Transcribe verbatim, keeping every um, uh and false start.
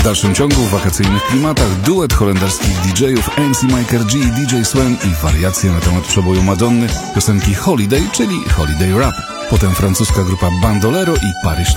W dalszym ciągu w wakacyjnych klimatach duet holenderskich didżejów M C Miker G, D J Swen i wariacje na temat przeboju Madonny, piosenki Holiday, czyli Holiday Rap. Potem francuska grupa Bandolero i Paryż